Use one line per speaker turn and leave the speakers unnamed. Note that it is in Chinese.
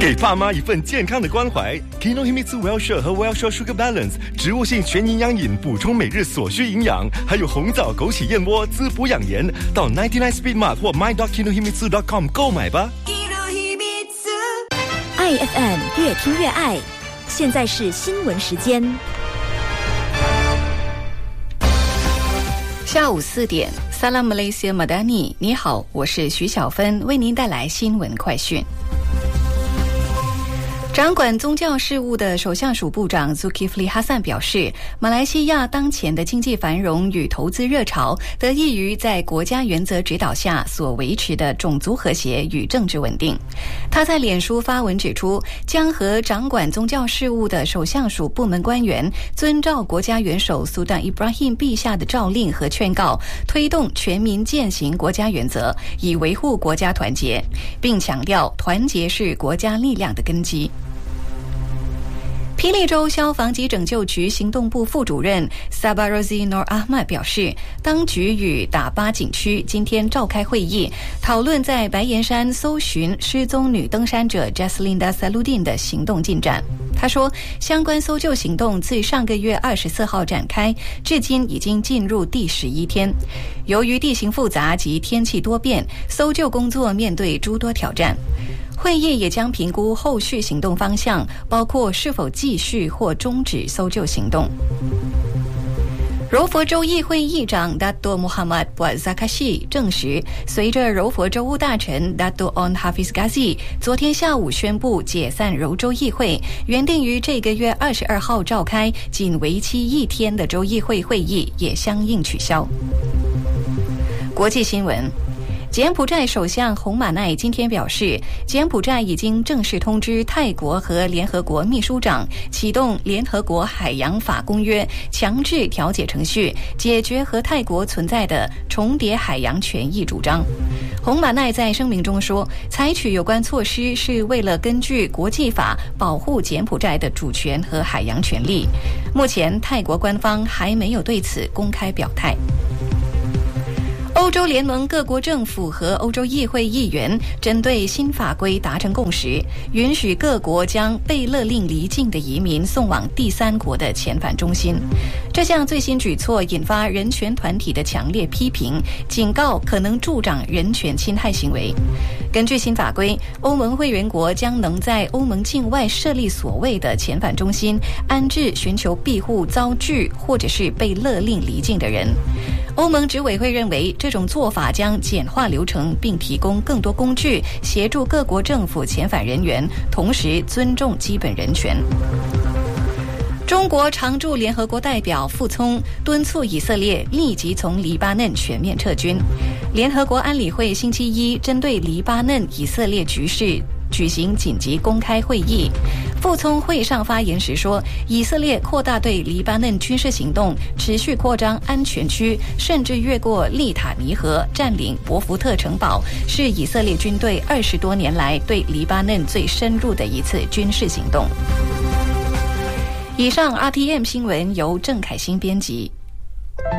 给爸妈一份健康的关怀。Kinohimitsu Well-Share 和 Well-Share Sugar Balance 植物性全营养饮，补充每日所需营养，还有红枣枸杞燕窝滋补养颜。到99 Speed Mart 或 my.kinohimitsu.com 购买吧。
爱 FM 越听越爱，现在是新闻时间。
下午4点 Salam Malaysia Madani， 你好，我是徐小芬，为您带来新闻快讯。掌管宗教事务的首相署部长 Zulkifli Hasan 表示，马来西亚当前的经济繁荣与投资热潮得益于在国家原则指导下所维持的种族和谐与政治稳定。他在脸书发文指出，将和掌管宗教事务的首相署部门官员遵照国家元首苏丹 Ibrahim 陛下的诏令和劝告，推动全民践行国家原则，以维护国家团结，并强调团结是国家力量的根基。霹雳州消防及拯救局行动部副主任 Sabarozi Nur Ahmad 表示，当局与打巴景区今天召开会议，讨论在白岩山搜寻失踪女登山者 Jaslinda Saludin 的行动进展。他说，相关搜救行动自上个月24号展开，至今已经进入第11天。由于地形复杂及天气多变，搜救工作面对诸多挑战。会议也将评估后续行动方向，包括是否继续或终止搜救行动。柔佛州议会议长 Dato Muhammad Buat Zakashi 证实，随着柔佛州务大臣 Dato On Hafiz Ghazi 昨天下午宣布解散柔州议会，原定于这个月22号召开仅为期1天的州议会会议也相应取消。国际新闻，柬埔寨首相洪马奈今天表示，柬埔寨已经正式通知泰国和联合国秘书长，启动联合国海洋法公约强制调解程序，解决和泰国存在的重叠海洋权益主张。洪马奈在声明中说，采取有关措施是为了根据国际法保护柬埔寨的主权和海洋权利。目前泰国官方还没有对此公开表态。欧洲联盟各国政府和欧洲议会议员针对新法规达成共识，允许各国将被勒令离境的移民送往第三国的遣返中心。这项最新举措引发人权团体的强烈批评，警告可能助长人权侵害行为。根据新法规，欧盟会员国将能在欧盟境外设立所谓的遣返中心，安置寻求庇护遭拒或者是被勒令离境的人。欧盟执委会认为，这种做法将简化流程，并提供更多工具，协助各国政府遣返人员，同时尊重基本人权。中国常驻联合国代表傅聪敦促以色列立即从黎巴嫩全面撤军。联合国安理会星期一针对黎巴嫩以色列局势举行紧急公开会议。傅聪会上发言时说，以色列扩大对黎巴嫩军事行动，持续扩张安全区，甚至越过利塔尼河占领博福特城堡，是以色列军队20多年来对黎巴嫩最深入的一次军事行动。以上 RTM 新闻由郑凯欣编辑。